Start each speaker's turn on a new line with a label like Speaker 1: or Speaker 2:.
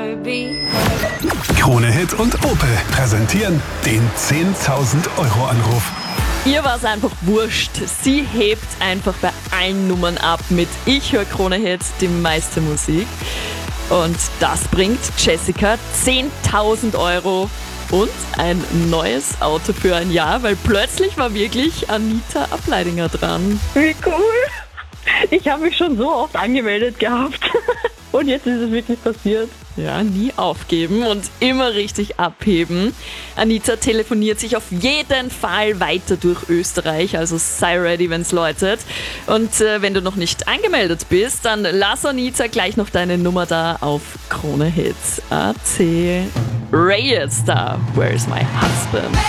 Speaker 1: Krone Hit und Opel präsentieren den 10.000 Euro Anruf.
Speaker 2: Ihr war es einfach wurscht. Sie hebt einfach bei allen Nummern ab mit Ich höre Krone Hit, die meiste Musik. Und das bringt Jessica 10.000 Euro und ein neues Auto für ein Jahr, weil plötzlich war wirklich Anita Ableidinger dran.
Speaker 3: Wie cool! Ich habe mich schon so oft angemeldet gehabt und jetzt ist es wirklich passiert.
Speaker 2: Ja, nie aufgeben und immer richtig abheben. Anita telefoniert sich auf jeden Fall weiter durch Österreich, also sei ready, wenn's läutet. Und wenn du noch nicht angemeldet bist, dann lass Anita gleich noch deine Nummer da auf KroneHits.at. Ray ist da, Where's My Husband?